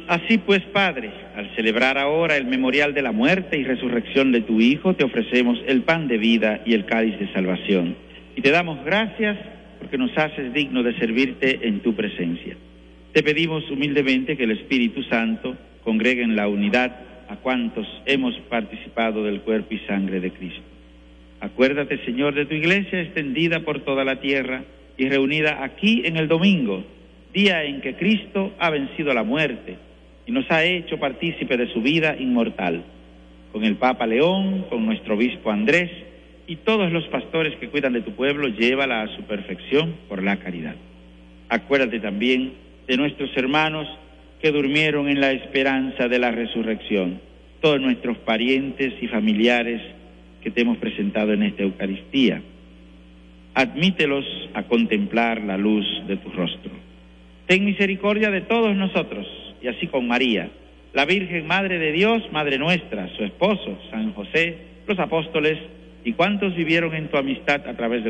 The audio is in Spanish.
Así pues, Padre, al celebrar ahora el memorial de la muerte y resurrección de tu Hijo, te ofrecemos el pan de vida y el cáliz de salvación. Y te damos gracias porque nos haces digno de servirte en tu presencia. Te pedimos humildemente que el Espíritu Santo congregue en la unidad a cuantos hemos participado del cuerpo y sangre de Cristo. Acuérdate, Señor, de tu iglesia extendida por toda la tierra y reunida aquí en el domingo, día en que Cristo ha vencido la muerte y nos ha hecho partícipe de su vida inmortal. Con el Papa León, con nuestro obispo Andrés y todos los pastores que cuidan de tu pueblo, llévala a su perfección por la caridad. Acuérdate también de nuestros hermanos que durmieron en la esperanza de la resurrección, todos nuestros parientes y familiares que te hemos presentado en esta Eucaristía. Admítelos a contemplar la luz de tu rostro. Ten misericordia de todos nosotros, y así con María, la Virgen Madre de Dios, Madre nuestra, su esposo, San José, los apóstoles y cuantos vivieron en tu amistad a través de